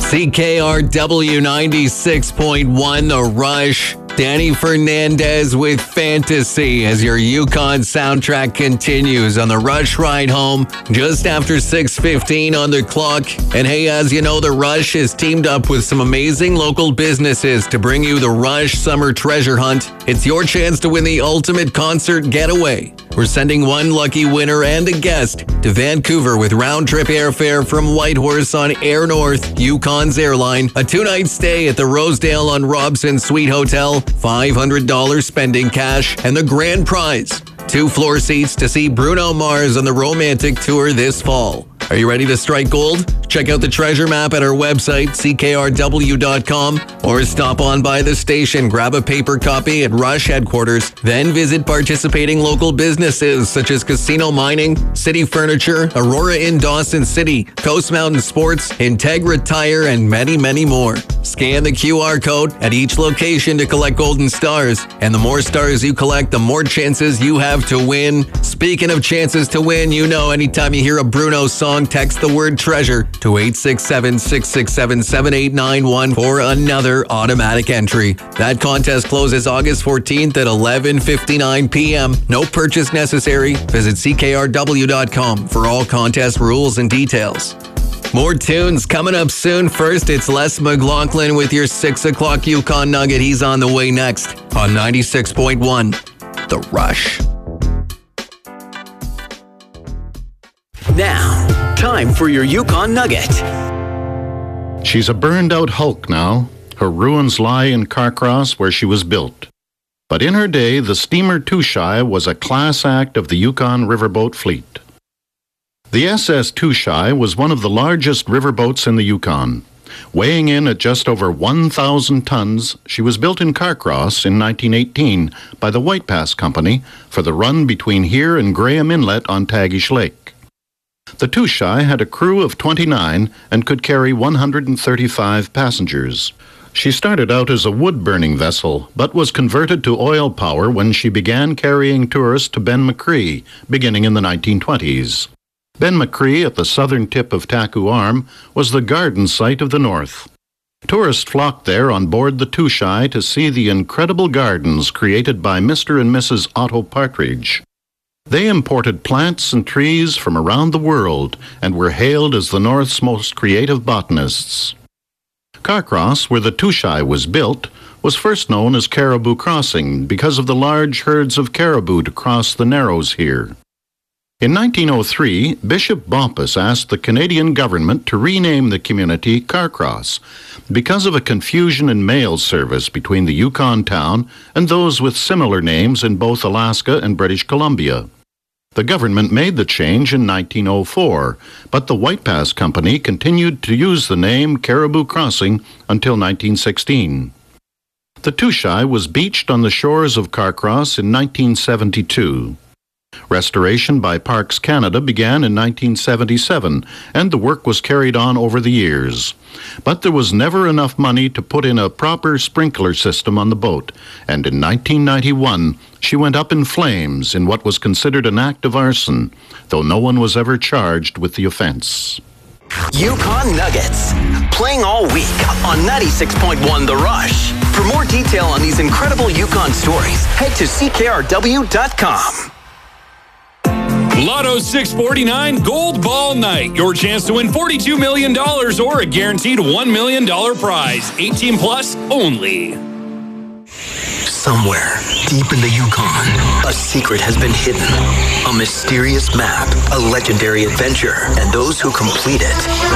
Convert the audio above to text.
CKRW 96.1 The Rush. Danny Fernandez with Fantasy as your Yukon soundtrack continues on the Rush ride home just after 6:15 on the clock. And hey, as you know, the Rush has teamed up with some amazing local businesses to bring you the Rush Summer Treasure Hunt. It's your chance to win the ultimate concert getaway. We're sending one lucky winner and a guest to Vancouver with round-trip airfare from Whitehorse on Air North, Yukon's airline, a 2-night stay at the Rosedale on Robson Suite Hotel, $500 spending cash, and the grand prize, 2 floor seats to see Bruno Mars on the Romantic Tour this fall. Are you ready to strike gold? Check out the treasure map at our website, ckrw.com, or stop on by the station, grab a paper copy at Rush headquarters, then visit participating local businesses such as Casino Mining, City Furniture, Aurora in Dawson City, Coast Mountain Sports, Integra Tire, and many, many more. Scan the QR code at each location to collect golden stars, and the more stars you collect, the more chances you have to win. Speaking of chances to win, you know anytime you hear a Bruno song, text the word treasure to 867-667-7891 for another automatic entry. That contest closes August 14th at 11:59 p.m. No purchase necessary. Visit ckrw.com for all contest rules and details. More tunes coming up soon. First, it's Les McLaughlin with your 6 o'clock Yukon Nugget. He's on the way next on 96.1 The Rush. Now, time for your Yukon Nugget. She's a burned-out hulk now. Her ruins lie in Carcross, where she was built. But in her day, the steamer Touchai was a class act of the Yukon riverboat fleet. The SS Touchai was one of the largest riverboats in the Yukon. Weighing in at just over 1,000 tons, she was built in Carcross in 1918 by the White Pass Company for the run between here and Graham Inlet on Tagish Lake. The Touchai had a crew of 29 and could carry 135 passengers. She started out as a wood-burning vessel, but was converted to oil power when she began carrying tourists to Ben Macree, beginning in the 1920s. Ben Macree, at the southern tip of Taku Arm, was the garden site of the North. Tourists flocked there on board the Touchai to see the incredible gardens created by Mr. and Mrs. Otto Partridge. They imported plants and trees from around the world and were hailed as the North's most creative botanists. Carcross, where the Touchai was built, was first known as Caribou Crossing because of the large herds of caribou to cross the Narrows here. In 1903, Bishop Bompas asked the Canadian government to rename the community Carcross because of a confusion in mail service between the Yukon town and those with similar names in both Alaska and British Columbia. The government made the change in 1904, but the White Pass Company continued to use the name Caribou Crossing until 1916. The Touchai was beached on the shores of Carcross in 1972. Restoration by Parks Canada began in 1977, and the work was carried on over the years. But there was never enough money to put in a proper sprinkler system on the boat, and in 1991, she went up in flames in what was considered an act of arson, though no one was ever charged with the offense. Yukon Nuggets, playing all week on 96.1 The Rush. For more detail on these incredible Yukon stories, head to ckrw.com. Lotto 649 Gold Ball Night. Your chance to win $42 million or a guaranteed $1 million prize. 18 plus only. Somewhere deep in the Yukon, a secret has been hidden. A mysterious map, a legendary adventure, and those who complete it